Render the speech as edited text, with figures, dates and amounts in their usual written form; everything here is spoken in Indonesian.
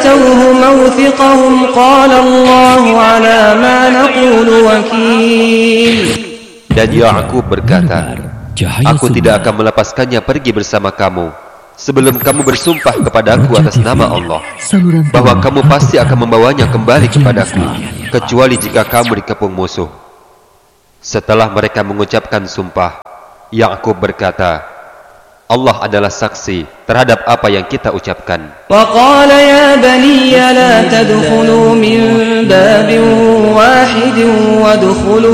وآتوه موثقهم قال الله على ما نقول وكيل. Dan Ya'qub berkata, aku tidak akan melepaskannya pergi bersama kamu sebelum kamu bersumpah kepadaku atas nama Allah bahwa kamu pasti akan membawanya kembali kepadaku kecuali jika kamu dikepung musuh. Setelah mereka mengucapkan sumpah, Ya'qub berkata, Allah adalah saksi terhadap apa yang kita ucapkan. وقال يا بني لا تدخلوا من باب واحد وادخلوا